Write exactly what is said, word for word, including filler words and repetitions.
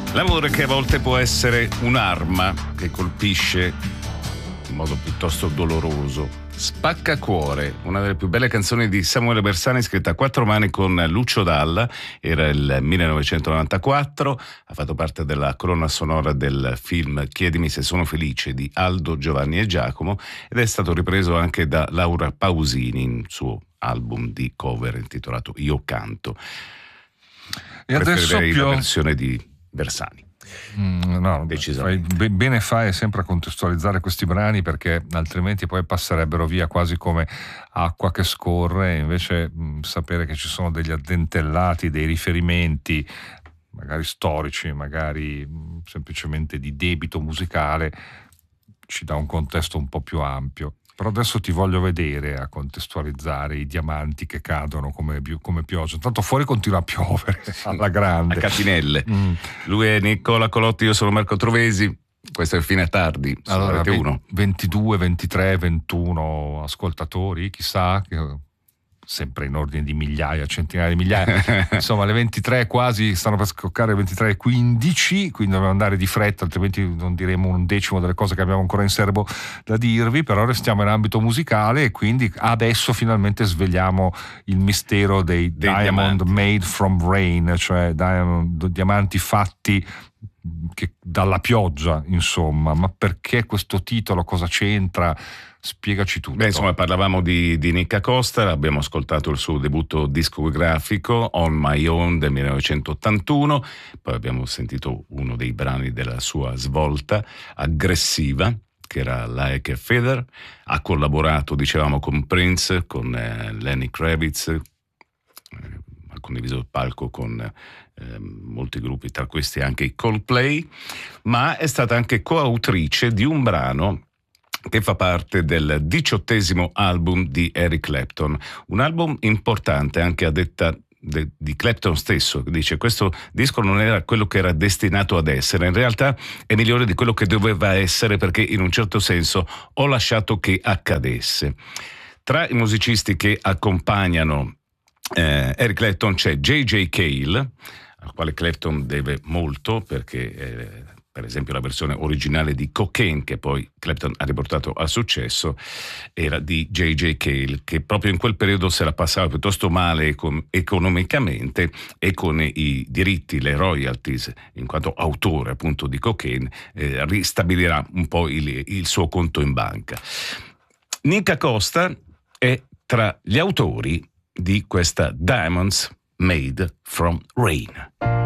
L'amore che a volte può essere un'arma che colpisce in modo piuttosto doloroso. Spaccacuore, una delle più belle canzoni di Samuele Bersani, scritta a quattro mani con Lucio Dalla, era il millenovecentonovantaquattro, ha fatto parte della colonna sonora del film Chiedimi se sono felice di Aldo, Giovanni e Giacomo ed è stato ripreso anche da Laura Pausini in suo album di cover intitolato Io canto. E adesso più... la versione di Bersani. Mm, no, fai, bene fai sempre a contestualizzare questi brani, perché altrimenti poi passerebbero via quasi come acqua che scorre. Invece mh, sapere che ci sono degli addentellati, dei riferimenti magari storici, magari mh, semplicemente di debito musicale, ci dà un contesto un po' più ampio. Però adesso ti voglio vedere a contestualizzare i diamanti che cadono come, come pioggia. Tanto fuori continua a piovere alla grande. A catinelle. Mm. Lui è Nicola Colotti, io sono Marco Trovesi. Questo è Fine Tardi. Allora, uno. ventidue, ventitré, ventuno ascoltatori, chissà, che sempre in ordine di migliaia, centinaia di migliaia. Insomma, le ventitré quasi stanno per scoccare, ventitré e quindici, quindi dobbiamo andare di fretta, altrimenti non diremo un decimo delle cose che abbiamo ancora in serbo da dirvi. Però restiamo in ambito musicale e quindi adesso finalmente svegliamo il mistero dei, dei Diamond diamanti. Made from Rain, cioè diamond, diamanti fatti che, dalla pioggia, insomma. Ma perché questo titolo? Cosa c'entra? Spiegaci tutto. Beh, insomma, parlavamo di, di Nick Acosta, abbiamo ascoltato il suo debutto discografico On My Own del millenovecentottantuno, poi abbiamo sentito uno dei brani della sua svolta aggressiva, che era Like a Feather. Ha collaborato, dicevamo, con Prince, con eh, Lenny Kravitz, eh, ha condiviso il palco con eh, molti gruppi, tra questi anche i Coldplay, ma è stata anche coautrice di un brano che fa parte del diciottesimo album di Eric Clapton, un album importante anche a detta de, di Clapton stesso, che dice: questo disco non era quello che era destinato ad essere, in realtà è migliore di quello che doveva essere, perché in un certo senso ho lasciato che accadesse. Tra i musicisti che accompagnano eh, Eric Clapton c'è J J Cale, al quale Clapton deve molto, perché eh, per esempio la versione originale di Cocaine, che poi Clapton ha riportato al successo, era di J J Cale, che proprio in quel periodo se la passava piuttosto male econ- economicamente, e con i diritti, le royalties, in quanto autore appunto di Cocaine, eh, ristabilirà un po' il, il suo conto in banca. Nick Acosta è tra gli autori di questa Diamonds Made from Rain.